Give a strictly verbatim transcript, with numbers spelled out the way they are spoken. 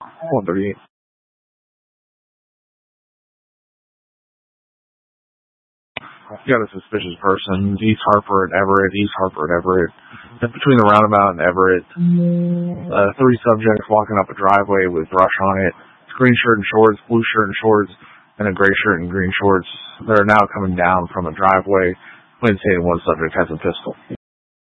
one thirty-eight. You got a suspicious person. East Harper and Everett. East Harper and Everett. Between the roundabout and Everett. Uh, three subjects walking up a driveway with brush on it. Green shirt and shorts, blue shirt and shorts, and a gray shirt and green shorts. They're now coming down from a driveway. Indicating one subject has a pistol.